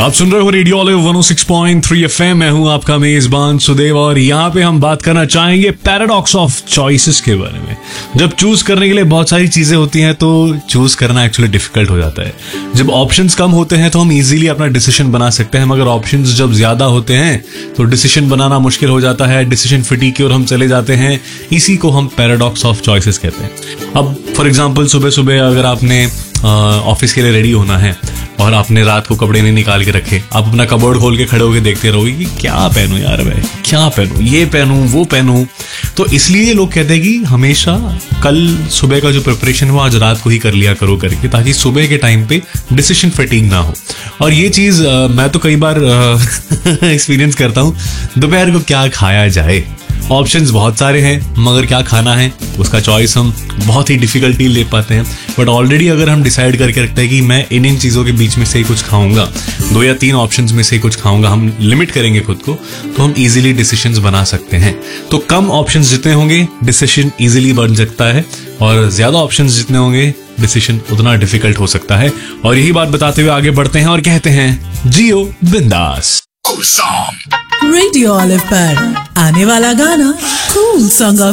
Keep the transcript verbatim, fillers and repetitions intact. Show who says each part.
Speaker 1: आप सुन रहे हो रेडियो ऑलिव वन ओ सिक्स पॉइंट थ्री एफएम। मैं हूं आपका मेजबान सुदेव और यहाँ पे हम बात करना चाहेंगे पैराडॉक्स ऑफ चॉइसेस के बारे में। जब चूज करने के लिए बहुत सारी चीजें होती हैं तो चूज करना एक्चुअली डिफिकल्ट हो जाता है। जब ऑप्शंस कम होते हैं तो हम इजीली अपना डिसीजन बना सकते हैं, मगर ऑप्शंस जब ज्यादा होते हैं तो डिसीजन बनाना मुश्किल हो जाता है। डिसीजन फटीग की ओर हम चले जाते हैं। इसी को हम पैराडॉक्स ऑफ चॉइसेस कहते हैं। अब फॉर एग्जाम्पल सुबह सुबह अगर आपने ऑफिस के लिए रेडी होना है और आपने रात को कपड़े नहीं निकाल के रखे, आप अपना कबोर्ड खोल के खड़े होके देखते रहोगे कि क्या पहनूं यार, मैं क्या पहनूं, ये पहनूं वो पहनूं। तो इसलिए लोग कहते हैं कि हमेशा कल सुबह का जो प्रिपरेशन है वो आज रात को ही कर लिया करो करके, ताकि सुबह के टाइम पे डिसीजन फटीग ना हो। और ये चीज मैं तो कई बार एक्सपीरियंस करता हूँ। दोपहर को क्या खाया जाए, ऑप्शंस बहुत सारे हैं, मगर क्या खाना है उसका चॉइस हम बहुत ही डिफिकल्टी ले पाते हैं। बट ऑलरेडी अगर हम डिसाइड करके रखते हैं कि मैं इन इन चीज़ों के बीच में से ही कुछ खाऊंगा, दो या तीन ऑप्शंस में से ही कुछ खाऊंगा, हम लिमिट करेंगे खुद को, तो हम इजीली डिसीजंस बना सकते हैं। तो कम ऑप्शंस जितने होंगे डिसीजन इजीली बन सकता है, और ज्यादा ऑप्शंस जितने होंगे डिसीजन उतना डिफिकल्ट हो सकता है। और यही बात बताते हुए आगे बढ़ते हैं और कहते हैं जियो बिंदास।
Speaker 2: रेडियो ऑलिव पर आने वाला गाना कूल सॉन्ग ऑफ